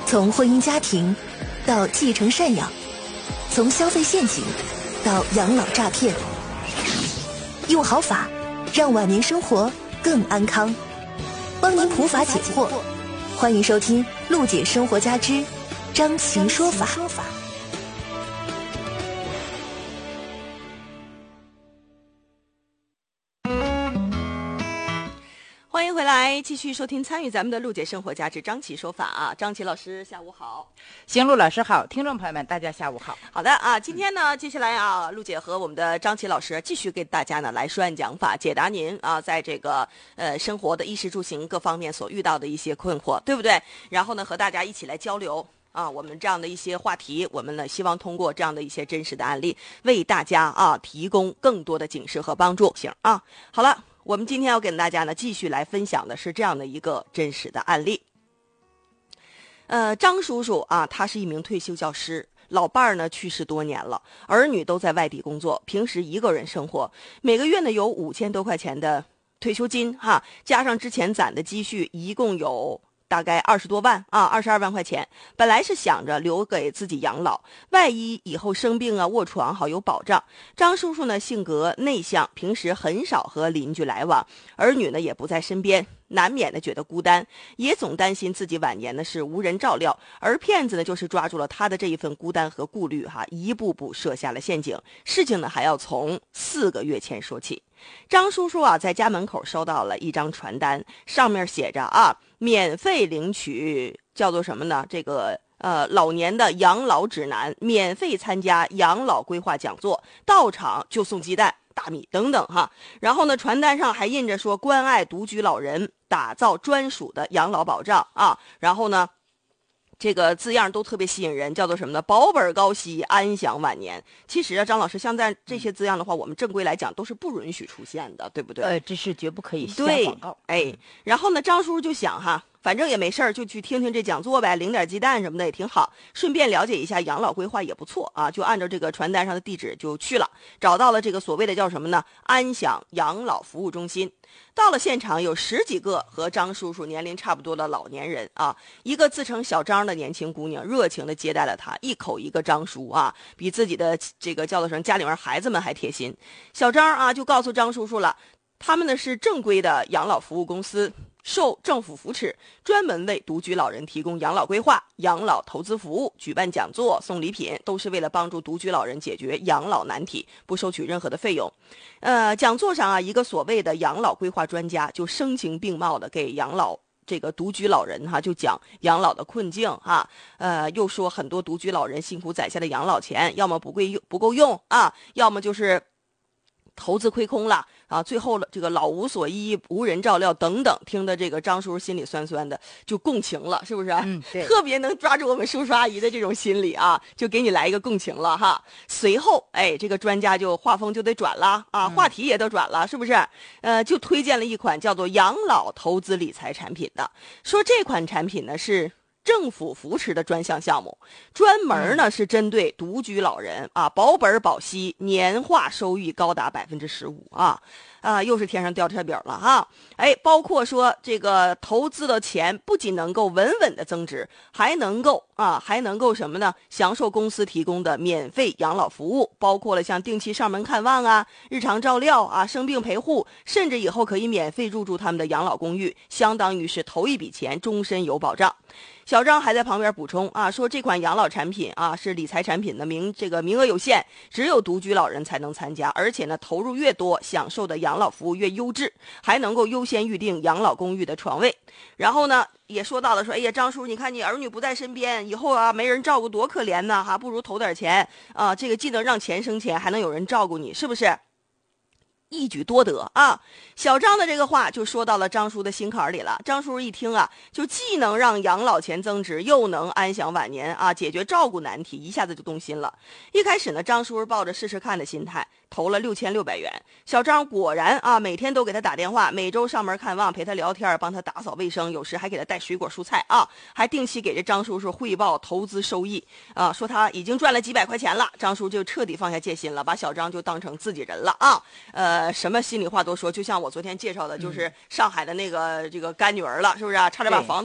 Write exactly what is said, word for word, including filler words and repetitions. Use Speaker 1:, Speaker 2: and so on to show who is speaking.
Speaker 1: 从婚姻家庭到继承赡养，从消费陷阱到养老诈骗，用好法让晚年生活更安康，帮您普法解惑。欢迎收听陆姐生活家之张琪说法。
Speaker 2: 欢迎回来，继续收听参与咱们的陆姐生活家之张琪说法啊，张琪老师下午好。
Speaker 3: 行，陆老师好，听众朋友们大家下午好。
Speaker 2: 好的啊，今天呢接下来啊，陆姐和我们的张琪老师继续给大家呢来说案讲法，解答您啊在这个呃生活的衣食住行各方面所遇到的一些困惑，对不对？然后呢和大家一起来交流啊，我们这样的一些话题，我们呢希望通过这样的一些真实的案例，为大家啊提供更多的警示和帮助。行啊，好了。我们今天要跟大家呢继续来分享的是这样的一个真实的案例。呃，张叔叔啊，他是一名退休教师，老伴儿呢去世多年了，儿女都在外地工作，平时一个人生活，每个月呢有五千多块钱的退休金哈，加上之前攒的积蓄，一共有大概二十多万啊，二十二万块钱。本来是想着留给自己养老，万一以后生病啊卧床好有保障。张叔叔呢性格内向，平时很少和邻居来往，儿女呢也不在身边，难免的觉得孤单，也总担心自己晚年呢是无人照料，而骗子呢就是抓住了他的这一份孤单和顾虑哈，一步步设下了陷阱。事情呢还要从四个月前说起。张叔叔啊在家门口收到了一张传单，上面写着啊免费领取叫做什么呢？这个呃老年的养老指南，免费参加养老规划讲座，到场就送鸡蛋、大米等等哈。然后呢，传单上还印着说关爱独居老人，打造专属的养老保障啊。然后呢，这个字样都特别吸引人，叫做什么呢？保本高息，安享晚年。其实啊，张老师，像在这些字样的话，我们正规来讲都是不允许出现的，对不对？
Speaker 3: 呃，这是绝不可以下广告。
Speaker 2: 哎，然后呢，张叔叔就想哈，反正也没事儿，就去听听这讲座呗，领点鸡蛋什么的也挺好，顺便了解一下养老规划也不错啊。就按照这个传单上的地址就去了，找到了这个所谓的叫什么呢？安享养老服务中心。到了现场，有十几个和张叔叔年龄差不多的老年人啊，一个自称小张的年轻姑娘热情地接待了他，一口一个张叔啊，比自己的这个叫做什么家里面孩子们还贴心。小张啊就告诉张叔叔了，他们呢是正规的养老服务公司，受政府扶持，专门为独居老人提供养老规划、养老投资服务，举办讲座、送礼品，都是为了帮助独居老人解决养老难题，不收取任何的费用。呃，讲座上啊，一个所谓的养老规划专家就声情并茂的给养老这个独居老人哈，就讲养老的困境哈，呃，又说很多独居老人辛苦攒下的养老钱，要么不够用不够用啊，要么就是投资亏空了啊，最后了这个老无所依、无人照料等等，听得这个张叔叔心里酸酸的，就共情了，是不是？
Speaker 3: 嗯，对，
Speaker 2: 特别能抓住我们叔叔阿姨的这种心理啊，就给你来一个共情了哈。随后，哎，这个专家就话锋就得转了啊，话题也都转了，是不是？呃，就推荐了一款叫做养老投资理财产品的，说这款产品呢是政府扶持的专项项目，专门呢是针对独居老人啊，保本保息，年化收益高达百分之十五啊啊，又是天上掉馅饼了哈！哎，包括说这个投资的钱不仅能够稳稳的增值，还能够啊，还能够什么呢？享受公司提供的免费养老服务，包括了像定期上门看望啊、日常照料啊、生病陪护，甚至以后可以免费入住他们的养老公寓，相当于是头一笔钱，终身有保障。小张还在旁边补充啊，说这款养老产品啊是理财产品的名这个名额有限，只有独居老人才能参加，而且呢投入越多，享受的养老服务越优质，还能够优先预定养老公寓的床位。然后呢也说到了说，哎呀张叔，你看你儿女不在身边，以后啊没人照顾多可怜呢哈，不如投点钱啊，这个既能让钱生钱，还能有人照顾你，是不是？一举多得啊！小张的这个话就说到了张叔的心坎里了。张叔一听啊，就既能让养老钱增值，又能安享晚年啊，解决照顾难题，一下子就动心了。一开始呢，张叔抱着试试看的心态，投了六千六百元。小张果然啊，每天都给他打电话，每周上门看望，陪他聊天，帮他打扫卫生，有时还给他带水果蔬菜啊，还定期给这张叔叔汇报投资收益啊，说他已经赚了几百块钱了。张叔就彻底放下戒心了，把小张就当成自己人了啊。呃，什么心里话都说，就像我昨天介绍的，就是上海的那个这个干女儿了，是不是啊？差点把房子